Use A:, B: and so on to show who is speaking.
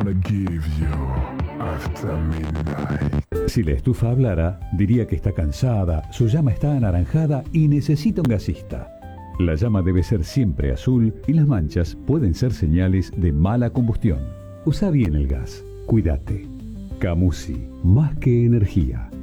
A: Si la estufa hablara, diría que está cansada, su llama está anaranjada y necesita un gasista. La llama debe ser siempre azul y las manchas pueden ser señales de mala combustión. Usa bien el gas. Cuídate. Camusi, más que energía.